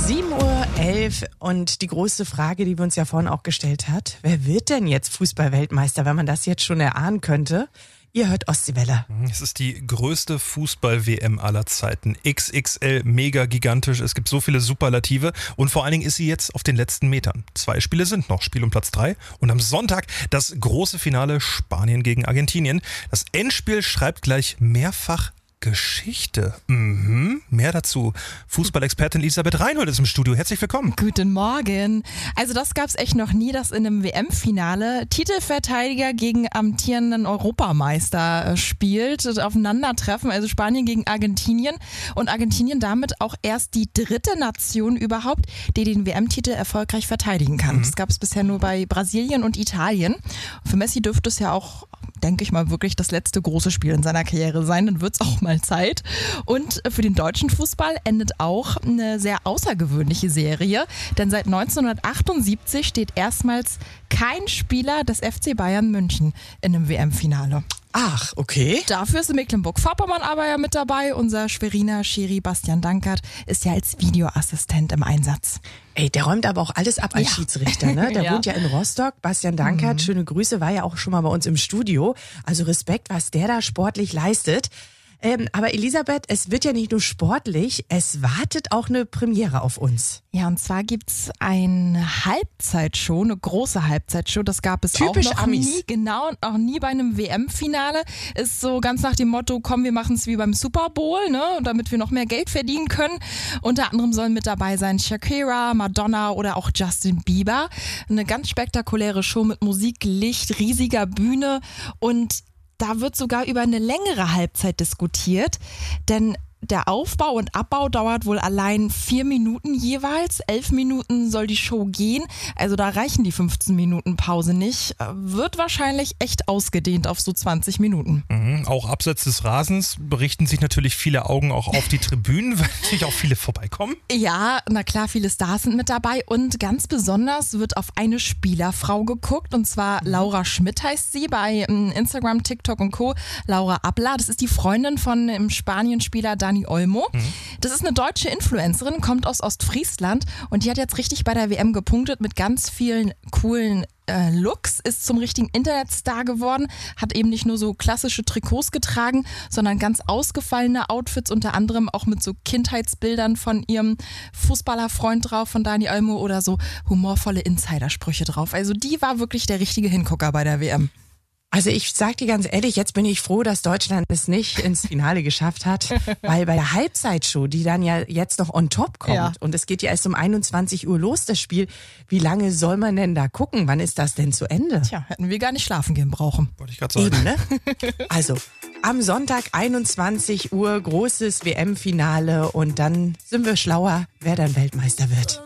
7:11 Uhr und die große Frage, die wir uns ja vorhin auch gestellt hat, wer wird denn jetzt Fußball-Weltmeister, wenn man das jetzt schon erahnen könnte? Ihr hört Ostseewelle. Es ist die größte Fußball-WM aller Zeiten. XXL, mega gigantisch, es gibt so viele Superlative und vor allen Dingen ist sie jetzt auf den letzten Metern. 2 Spiele sind noch, Spiel um Platz 3 und am Sonntag das große Finale Spanien gegen Argentinien. Das Endspiel schreibt gleich mehrfach Geschichte. Mehr dazu. Fußballexpertin Elisabeth Reinhold ist im Studio. Herzlich willkommen. Guten Morgen. Also das gab's echt noch nie, dass in einem WM-Finale Titelverteidiger gegen amtierenden Europameister spielt, aufeinandertreffen. Also Spanien gegen Argentinien und Argentinien damit auch erst die 3. Nation überhaupt, die den WM-Titel erfolgreich verteidigen kann. Das gab's bisher nur bei Brasilien und Italien. Für Messi dürfte es ja auch, denke ich mal, wirklich das letzte große Spiel in seiner Karriere sein. Dann wird's auch mal Zeit. Und für den deutschen Fußball endet auch eine sehr außergewöhnliche Serie, denn seit 1978 steht erstmals kein Spieler des FC Bayern München in einem WM-Finale. Ach, okay. Dafür ist in Mecklenburg-Vorpommern aber ja mit dabei. Unser Schweriner Schiri Bastian Dankert ist ja als Videoassistent im Einsatz. Ey, der räumt aber auch alles ab als Schiedsrichter, ne? Der wohnt ja in Rostock. Bastian Dankert, schöne Grüße, war ja auch schon mal bei uns im Studio. Also Respekt, was der da sportlich leistet. Aber Elisabeth, es wird ja nicht nur sportlich, es wartet auch eine Premiere auf uns. Ja, und zwar gibt's eine Halbzeitshow, eine große Halbzeitshow. Das gab es Typisch auch noch Amis. nie, genau, und auch nie bei einem WM-Finale. Ist so ganz nach dem Motto, komm, wir machen's wie beim Super Bowl, ne, damit wir noch mehr Geld verdienen können. Unter anderem sollen mit dabei sein Shakira, Madonna oder auch Justin Bieber. Eine ganz spektakuläre Show mit Musik, Licht, riesiger Bühne und da wird sogar über eine längere Halbzeit diskutiert, denn der Aufbau und Abbau dauert wohl allein 4 Minuten jeweils. 11 Minuten soll die Show gehen, also da reichen die 15 Minuten Pause nicht. Wird wahrscheinlich echt ausgedehnt auf so 20 Minuten. Auch abseits des Rasens berichten sich natürlich viele Augen auch auf die Tribünen, weil natürlich auch viele vorbeikommen. Ja, na klar, viele Stars sind mit dabei und ganz besonders wird auf eine Spielerfrau geguckt und zwar Laura Schmidt heißt sie bei Instagram, TikTok und Co. Laura Abla, das ist die Freundin von dem Spanienspieler Dani Olmo. Das ist eine deutsche Influencerin, kommt aus Ostfriesland und die hat jetzt richtig bei der WM gepunktet mit ganz vielen coolen Looks, ist zum richtigen Internetstar geworden, hat eben nicht nur so klassische Trikots getragen, sondern ganz ausgefallene Outfits, unter anderem auch mit so Kindheitsbildern von ihrem Fußballerfreund drauf, von Dani Olmo oder so humorvolle Insidersprüche drauf. Also die war wirklich der richtige Hingucker bei der WM. Also ich sag dir ganz ehrlich, jetzt bin ich froh, dass Deutschland es nicht ins Finale geschafft hat, weil bei der Halbzeitshow, die dann ja jetzt noch on top kommt und es geht ja erst um 21 Uhr los, das Spiel, wie lange soll man denn da gucken? Wann ist das denn zu Ende? Tja, hätten wir gar nicht schlafen gehen brauchen. Wollte ich gerade sagen. Eben, ne? Also am Sonntag 21 Uhr großes WM-Finale und dann sind wir schlauer, wer dann Weltmeister wird.